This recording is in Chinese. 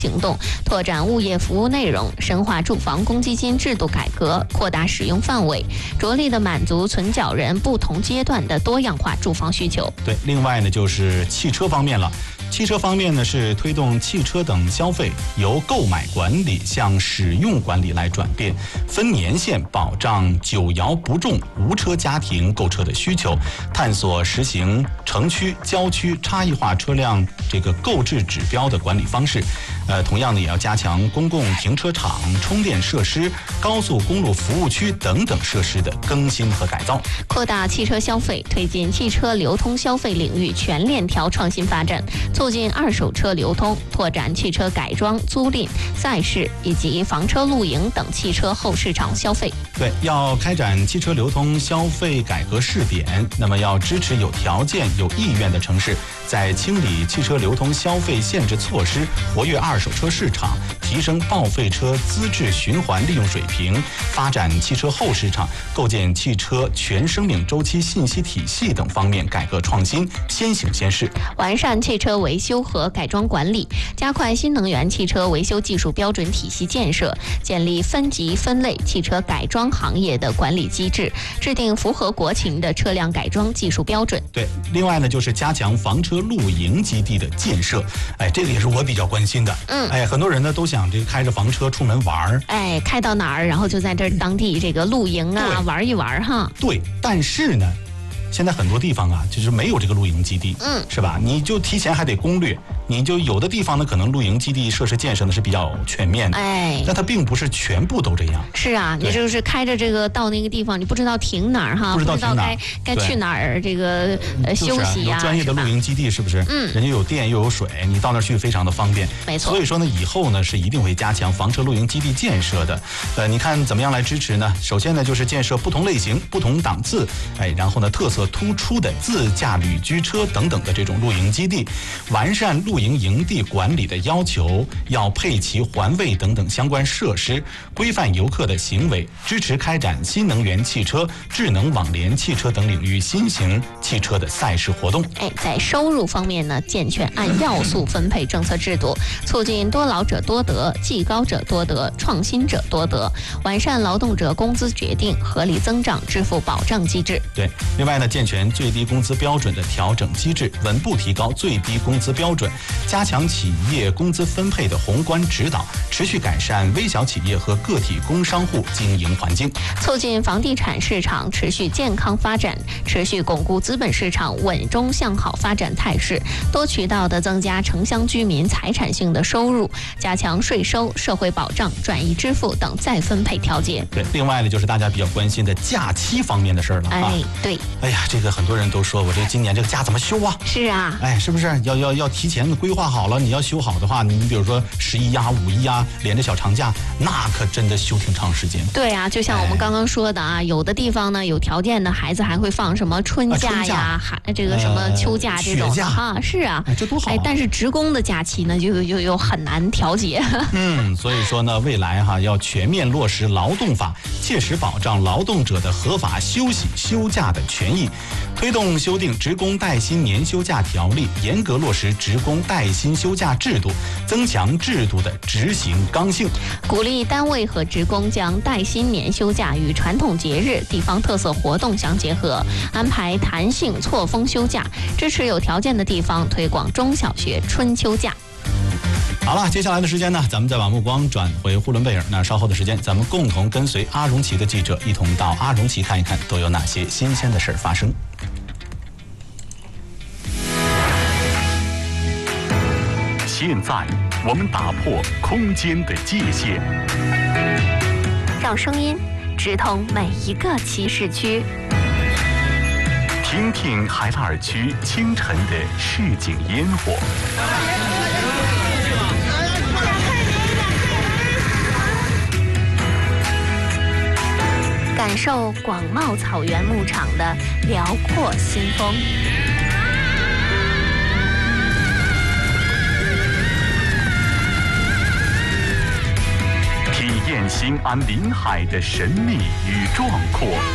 行动，拓展物业服务内容，深化住房公积金制度改革，扩大使用范围，着力的满足存缴人不同阶段的多样化住房需求。 对，另外呢就是汽车方面了。汽车方面呢，是推动汽车等消费由购买管理向使用管理来转变，分年限保障久摇不中无车家庭购车的需求，探索实行城区、郊区差异化车辆这个购置指标的管理方式。同样呢，也要加强公共停车场、充电设施、高速公路服务区等等设施的更新和改造， 扩大汽车消费，推进汽车流通消费领域全链条创新发展，促进二手车流通，拓展汽车改装、租赁、赛事以及房车露营等汽车后市场消费。 对，要开展汽车流通消费改革试点，那么要支持有条件、有意愿的城市，在清理汽车流通消费限制措施，活跃二手车市场，提升报废车资质循环利用水平，发展汽车后市场，构建汽车全生命周期信息体系等方面改革创新，先行先试， 完善汽车维修和改装管理，加快新能源汽车维修技术标准体系建设，建立分级分类汽车改装行业的管理机制，制定符合国情的车辆改装技术标准。 对，另外呢就是加强房车露营基地的建设，这个也是我比较关心的。很多人呢都想这个开着房车出门玩， 开到哪儿，然后就在这当地这个露营啊，玩一玩哈。 对，但是呢，现在很多地方啊，就是没有这个露营基地，是吧？你就提前还得攻略，你就有的地方呢，可能露营基地设施建设呢是比较全面的，但它并不是全部都这样。 是啊，你就是开着这个到那个地方，你不知道停哪儿哈， 不知道该去哪儿，这个休息呀。 有专业的露营基地是不是？人家有电又有水，你到那儿去非常的方便。 没错。 所以说呢，以后呢是一定会加强房车露营基地建设的。你看怎么样来支持呢？首先呢就是建设不同类型、不同档次，然后呢特色突出的自驾旅居车等等的这种露营基地，完善露营营地管理的要求，要配齐环卫等等相关设施，规范游客的行为，支持开展新能源汽车、智能网联汽车等领域新型汽车的赛事活动。 在收入方面呢，健全按要素分配政策制度，促进多劳者多得、技高者多得、创新者多得，完善劳动者工资决定、合理增长支付保障机制。 对，另外呢，健全最低工资标准的调整机制，稳步提高最低工资标准，加强企业工资分配的宏观指导，持续改善微小企业和个体工商户经营环境， 促进房地产市场持续健康发展，持续巩固资本市场稳中向好发展态势，多渠道的增加城乡居民财产性的收入，加强税收、社会保障、转移支付等再分配调节。 对，另外呢就是大家比较关心的假期方面的事儿了啊。 对。 这个很多人都说我这今年这个假怎么休啊？ 是啊。 是不是要提前规划好了？你要休好的话，你比如说11呀、5一呀，连着小长假，那可真的休挺长时间。 对啊，就像我们刚刚说的啊，有的地方呢有条件的孩子还会放什么春假呀，这个什么秋假这种啊，是啊， 这多好。 但是职工的假期呢，就很难调节。 所以说呢，未来要全面落实劳动法，切实保障劳动者的合法休息休假的权益，推动修订职工带薪年休假条例，严格落实职工带薪休假制度，增强制度的执行刚性， 鼓励单位和职工将带薪年休假与传统节日、地方特色活动相结合，安排弹性错峰休假，支持有条件的地方推广中小学春秋假。 好了，接下来的时间呢，咱们再把目光转回呼伦贝尔。那稍后的时间，咱们共同跟随阿荣奇的记者一同到阿荣奇看一看，都有哪些新鲜的事儿发生。 现在我们打破空间的界限， 让声音直通每一个骑士区， 听听海拉尔区清晨的市井烟火， 感受广袤草原牧场的辽阔新风， 体验兴安临海的神秘与壮阔。